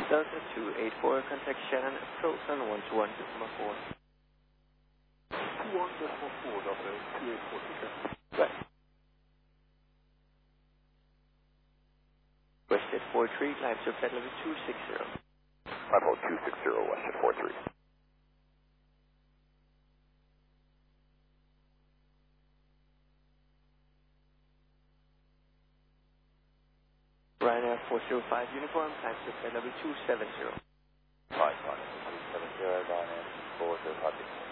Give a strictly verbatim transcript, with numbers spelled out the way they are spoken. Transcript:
Delta two eight four, contact Shannon, approach on one two one decimal four. two one decimal four, Delta two eight four, okay. Right. Wested four three, climb to flight level two six zero. Level two six zero, Wested four three. Ryanair four zero five uniform, climb to flight level two seven zero. Five five two seven zero, Ryanair four zero five.